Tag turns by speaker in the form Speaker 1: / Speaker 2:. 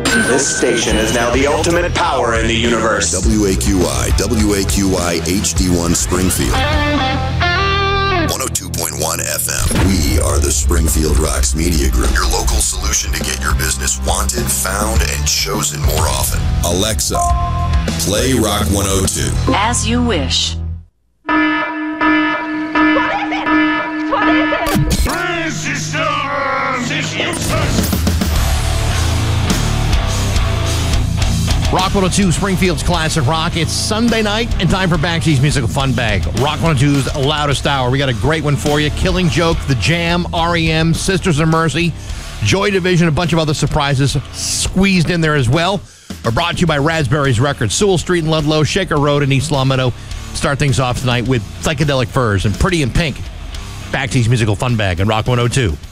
Speaker 1: This station is now the ultimate power in the universe.
Speaker 2: WAQI HD1 Springfield. 102.1 FM. We are the Springfield Rocks Media Group, your local solution to get your business wanted, found, and chosen more often. Alexa, play Rock 102.
Speaker 3: As you wish.
Speaker 4: What is it? Resistance is useless.
Speaker 5: Rock 102, Springfield's classic rock. It's Sunday night and time for Baxi's Musical Fun Bag. Rock 102's loudest hour. We got a great one for you. Killing Joke, The Jam, REM, Sisters of Mercy, Joy Division, a bunch of other surprises squeezed in there as well. Are brought to you by Raspberries Records, Sewell Street in Ludlow, Shaker Road in East Longmeadow. Start things off tonight with Psychedelic Furs and Pretty in Pink. Baxi's Musical Fun Bag on Rock 102.